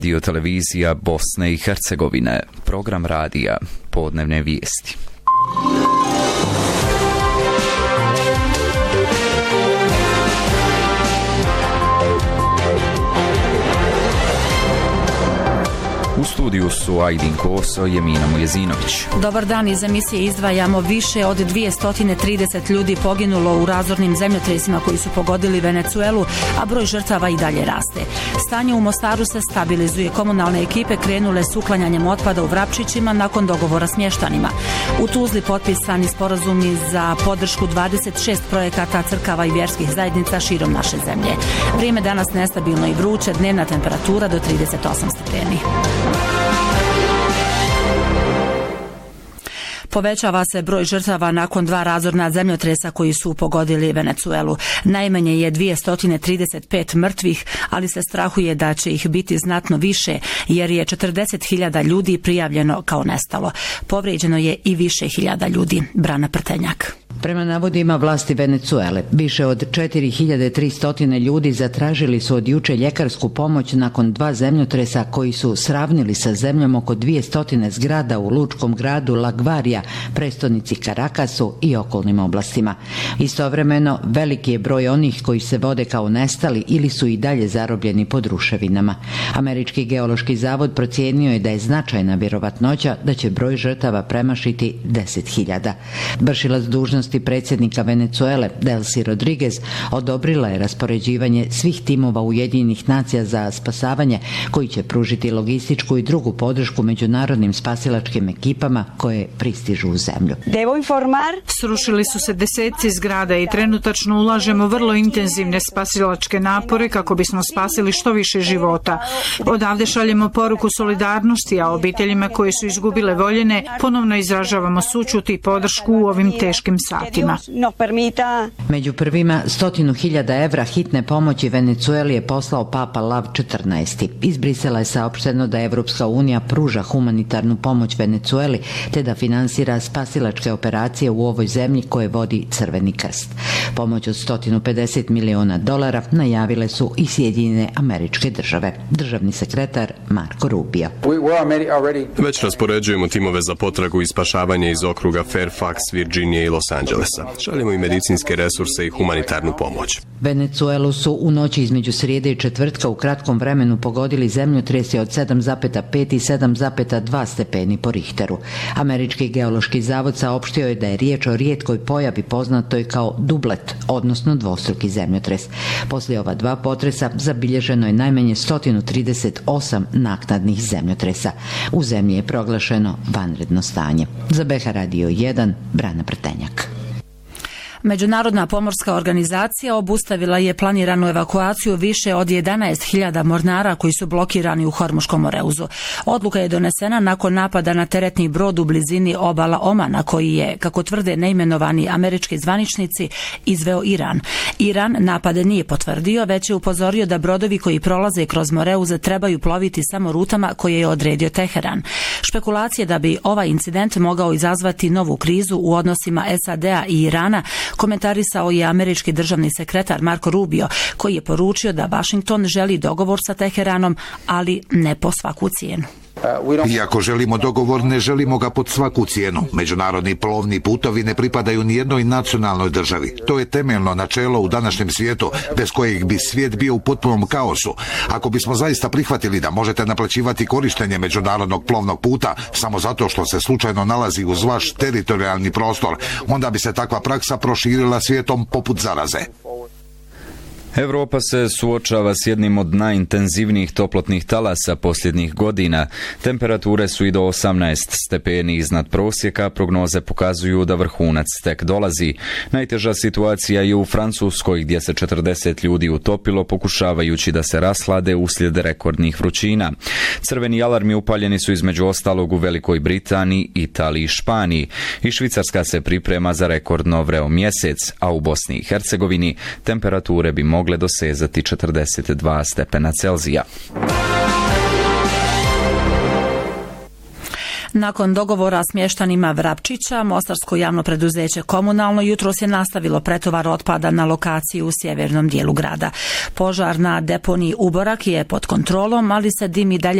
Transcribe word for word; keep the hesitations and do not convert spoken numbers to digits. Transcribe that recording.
Dio televizija Bosne i Hercegovine, program radija, podnevne vijesti. U studiju su Ajdin Koso i Emina Mujezinović. Dobar dan, iz emisije izdvajamo više od dvjesto trideset ljudi poginulo u razornim zemljotresima koji su pogodili Venecuelu, a broj žrtava i dalje raste. Stanje u Mostaru se stabilizuje. Komunalne ekipe krenule s uklanjanjem otpada u Vrapčićima nakon dogovora s mještanima. U Tuzli potpisani sporazumi za podršku dvadeset šest projekata crkava i vjerskih zajednica širom naše zemlje. Vrijeme danas nestabilno i vruće, dnevna temperatura do trideset osam stepeni. Povećava se broj žrtava nakon dva razorna zemljotresa koji su pogodili Venecuelu. Najmanje je dvjesto trideset pet mrtvih, ali se strahuje da će ih biti znatno više, jer je četrdeset hiljada ljudi prijavljeno kao nestalo. Povrijeđeno je i više hiljada ljudi. Brana Prtenjak. Prema navodima vlasti Venecuele, više od četiri hiljade tristo ljudi zatražili su od juče ljekarsku pomoć nakon dva zemljotresa koji su sravnili sa zemljom oko dvjesto zgrada u lučkom gradu La Guaira, prestonici Caracasu i okolnim oblastima. Istovremeno, veliki je broj onih koji se vode kao nestali ili su i dalje zarobljeni pod ruševinama. Američki geološki zavod procijenio je da je značajna vjerovatnoća da će broj žrtava premašiti deset hiljada. Vršilac dužnosti predsjednika Venecuele, Delcy Rodriguez, odobrila je raspoređivanje svih timova Ujedinjenih nacija za spasavanje koji će pružiti logističku i drugu podršku međunarodnim spasilačkim ekipama koje pristižu u zemlju. Srušili su se deseci zgrada i trenutačno ulažemo vrlo intenzivne spasilačke napore kako bismo spasili što više života. Odavde šaljemo poruku solidarnosti, a obiteljima koje su izgubile voljene ponovno izražavamo sućut i podršku u ovim teškim satima. Među prvima stotinu hiljada evra hitne pomoći Venecueli je poslao Papa Lav četrnaesti. Iz Brisela je saopšteno da Evropska unija pruža humanitarnu pomoć Venecueli te da finansira spasilačke operacije u ovoj zemlji koje vodi Crveni krst. Pomoć od sto pedeset miliona dolara najavile su i Sjedinjene Američke Države. Državni sekretar Marco Rubio. Već raspoređujemo timove za potragu i spašavanje iz okruga Fairfax, Virginije i Los Angelesa. Šaljemo i medicinske resurse i humanitarnu pomoć. Venecuelu su u noći između srijede i četvrtka u kratkom vremenu pogodili zemljotresi od sedam zarez pet i sedam zarez dva stepeni po Richteru. Američki geološki zavod saopštio je da je riječ o rijetkoj pojavi poznatoj kao dublet, odnosno dvostruki zemljotres. Poslije ova dva potresa zabilježeno je najmanje sto trideset osam naknadnih zemljotresa. U zemlji je proglašeno vanredno stanje. Za B H Radio jedan, Brana Prtenjak. Međunarodna pomorska organizacija obustavila je planiranu evakuaciju više od jedanaest hiljada mornara koji su blokirani u Hormuškom moreuzu. Odluka je donesena nakon napada na teretni brod u blizini obala Omana koji je, kako tvrde neimenovani američki zvaničnici, izveo Iran. Iran napade nije potvrdio, već je upozorio da brodovi koji prolaze kroz moreuze trebaju ploviti samo rutama koje je odredio Teheran. Špekulacije da bi ovaj incident mogao izazvati novu krizu u odnosima S A D-a i Irana komentarisao je američki državni sekretar Marco Rubio, koji je poručio da Washington želi dogovor sa Teheranom, ali ne po svaku cijenu. Iako želimo dogovor, ne želimo ga pod svaku cijenu. Međunarodni plovni putovi ne pripadaju ni jednoj nacionalnoj državi. To je temeljno načelo u današnjem svijetu, bez kojeg bi svijet bio u potpunom kaosu. Ako bismo zaista prihvatili da možete naplaćivati korištenje međunarodnog plovnog puta samo zato što se slučajno nalazi uz vaš teritorijalni prostor, onda bi se takva praksa proširila svijetom poput zaraze. Europa se suočava s jednim od najintenzivnijih toplotnih talasa posljednjih godina. Temperature su i do osamnaest stepeni iznad prosjeka, prognoze pokazuju da vrhunac tek dolazi. Najteža situacija je u Francuskoj gdje se četrdeset ljudi utopilo pokušavajući da se raslade uslijed rekordnih vrućina. Crveni alarmi upaljeni su između ostalog u Velikoj Britaniji, Italiji i Španiji. I Švicarska se priprema za rekordno vreo mjesec, a u Bosni i Hercegovini temperature bi mogle dosezati četrdeset dva stepena Celzija. Nakon dogovora s mještanima Vrapčića, mostarsko javno preduzeće Komunalno jutros je nastavilo pretovar otpada na lokaciji u sjevernom dijelu grada. Požar na deponiji Uborak je pod kontrolom, ali se dim i dalje